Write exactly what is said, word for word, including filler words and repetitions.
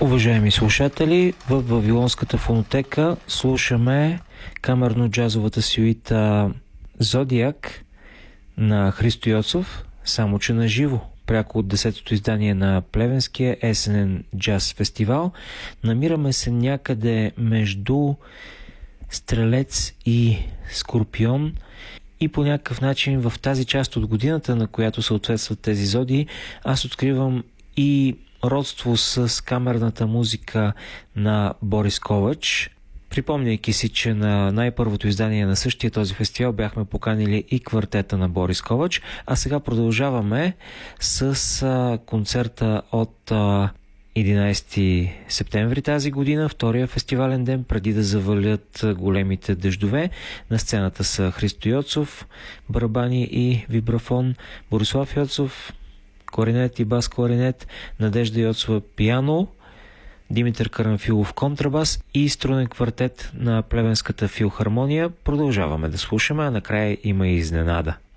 Уважаеми слушатели, в Вавилонската фонотека слушаме камерно-джазовата сюита Зодиак на Христо Йоцов, само че на живо, пряко от десетото издание на Плевенския есенен джаз фестивал. Намираме се някъде между Стрелец и Скорпион и по някакъв начин в тази част от годината, на която съответстват тези зодии, аз откривам и родство с камерната музика на Борис Ковач, припомняйки си, че на най-първото издание на същия този фестивал бяхме поканили и квартета на Борис Ковач, а сега продължаваме с а, концерта от а, единайсети септември тази година, втория фестивален ден, преди да завалят големите дъждове. На сцената са Христо Йоцов, барабани и вибрафон, Борислав Йоцов, кларинет и бас кларинет, Надежда Йоцова пиано, Димитър Карамфилов контрабас и струнен квартет на Плевенската филхармония. Продължаваме да слушаме, а накрая има и изненада.